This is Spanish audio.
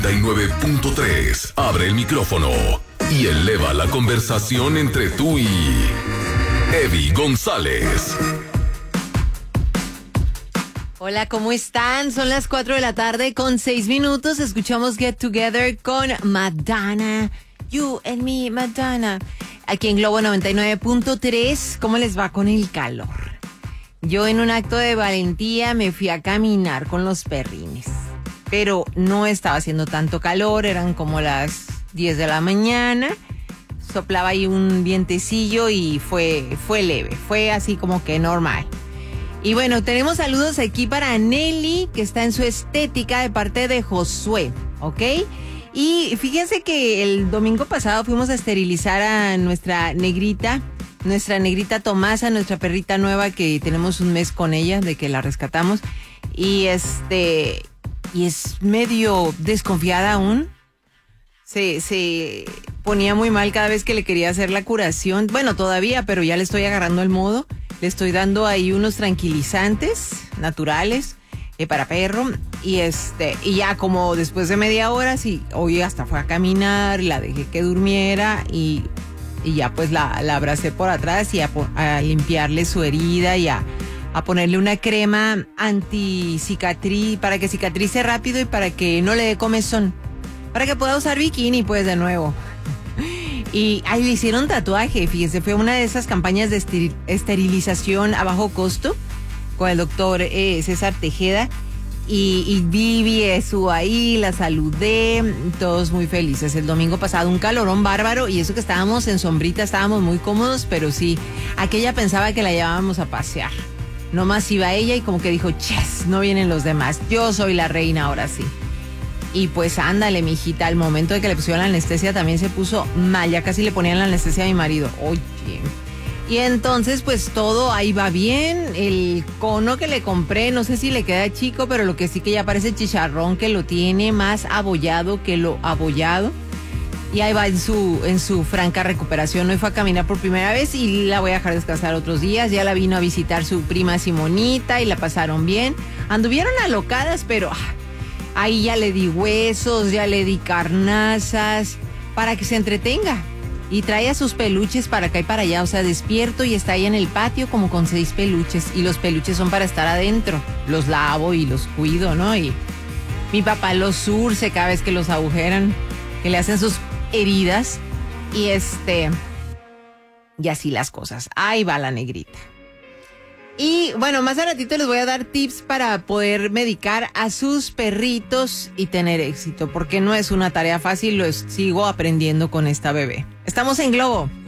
99.3. Abre el micrófono y eleva la conversación entre tú y Eddie González. Hola, ¿cómo están? Son las 4 de la tarde con 6 minutos. Escuchamos Get Together con Madonna. You and me, Madonna. Aquí en Globo 99.3. ¿Cómo les va con el calor? Yo en un acto de valentía me fui a caminar con los perrines. Pero no estaba haciendo tanto calor, eran como las 10 de la mañana. Soplaba ahí un vientecillo y fue leve, fue así como que normal. Y bueno, tenemos saludos aquí para Nelly, que está en su estética de parte de Josué, ¿ok? Y fíjense que el domingo pasado fuimos a esterilizar a nuestra negrita Tomasa, nuestra perrita nueva que tenemos un mes con ella, de que la rescatamos. Y es medio desconfiada aún. Se ponía muy mal cada vez que le quería hacer la curación. Bueno, todavía, pero ya le estoy agarrando el modo. Le estoy dando ahí unos tranquilizantes naturales para perro. Y ya como después de media hora, sí, hoy hasta fue a caminar, la dejé que durmiera y ya pues la abracé por atrás y a limpiarle su herida y a ponerle una crema anticicatriz para que cicatrice rápido y para que no le dé comezón. Para que pueda usar bikini, pues, de nuevo. Y ahí le hicieron tatuaje, fíjese, fue una de esas campañas de esterilización a bajo costo con el doctor César Tejeda. Y Vivi estuvo ahí, la saludé, todos muy felices. El domingo pasado un calorón bárbaro y eso que estábamos en sombrita, estábamos muy cómodos, pero sí, aquella pensaba que la llevábamos a pasear. Nomás iba ella y como que dijo, yes, no vienen los demás, yo soy la reina ahora sí. Y pues ándale, mijita, al momento de que le pusieron la anestesia también se puso mal, ya casi le ponían la anestesia a mi marido. Oye. Y entonces pues todo ahí va bien, el cono que le compré, no sé si le queda chico, pero lo que sí que ya parece chicharrón, que lo tiene más abollado que lo abollado. Y ahí va en su franca recuperación. Hoy fue a caminar por primera vez y la voy a dejar descansar otros días. Ya la vino a visitar su prima Simonita y la pasaron bien. Anduvieron alocadas, pero ahí ya le di huesos, ya le di carnazas para que se entretenga. Y trae a sus peluches para acá y para allá. O sea, despierto y está ahí en el patio como con 6 peluches. Y los peluches son para estar adentro. Los lavo y los cuido, ¿no? Y mi papá los surce cada vez que los agujeran, que le hacen sus heridas y así las cosas. Ahí va la negrita. Y bueno, más a ratito les voy a dar tips para poder medicar a sus perritos y tener éxito, porque no es una tarea fácil, lo sigo aprendiendo con esta bebé. Estamos en Globo.